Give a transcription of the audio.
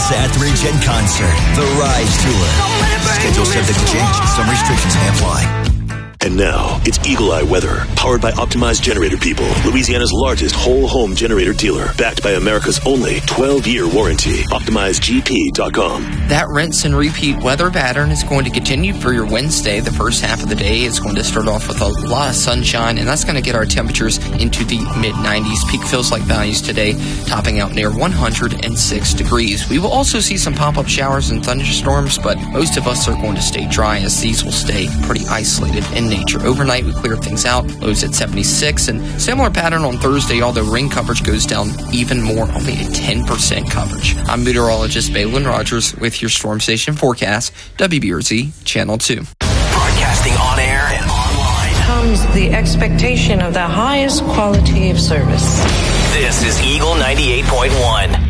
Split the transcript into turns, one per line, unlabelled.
Sathridge and Concert, the Rise Tour. Schedule subject to change. Some restrictions may apply.
And now, it's Eagle Eye Weather, powered by Optimized Generator People, Louisiana's largest whole-home generator dealer, backed by America's only 12-year warranty. OptimizeGP.com.
That rinse and repeat weather pattern is going to continue for your Wednesday. The first half of the day is going to start off with a lot of sunshine, and that's going to get our temperatures into the mid-90s. Peak feels-like values today topping out near 106 degrees. We will also see some pop-up showers and thunderstorms, but most of us are going to stay dry as these will stay pretty isolated in nature. Overnight, we clear things out, lows at 76, and similar pattern on Thursday, although rain coverage goes down even more, only a 10% coverage. I'm meteorologist Balin Rogers with your Storm Station forecast, WBRZ Channel 2.
Broadcasting on air and online
comes the expectation of the highest quality of service.
This is Eagle 98.1.